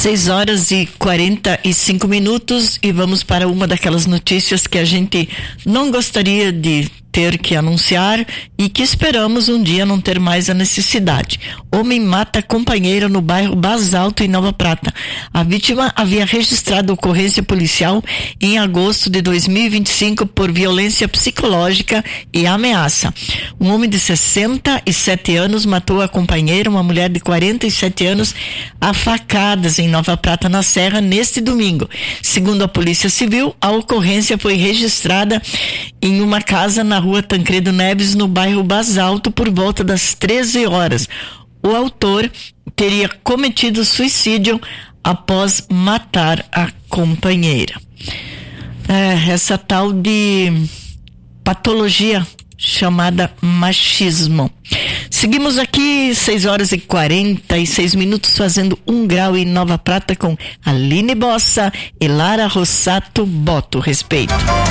6h45 e vamos para uma daquelas notícias que a gente não gostaria de ter que anunciar e que esperamos um dia não ter mais a necessidade. Homem mata companheira no bairro Basalto, em Nova Prata. A vítima havia registrado ocorrência policial em agosto de 2025 por violência psicológica e ameaça. Um homem de 67 anos matou a companheira, uma mulher de 47 anos, a facadas em Nova Prata, na Serra, neste domingo. Segundo a Polícia Civil, a ocorrência foi registrada em uma casa na Rua Tancredo Neves, no bairro Basalto, por volta das 13 horas. O autor teria cometido suicídio após matar a companheira. Essa tal de patologia chamada machismo. Seguimos aqui, 6h46, fazendo 1 grau em Nova Prata, com Aline Bossa e Lara Rossato. Boto respeito.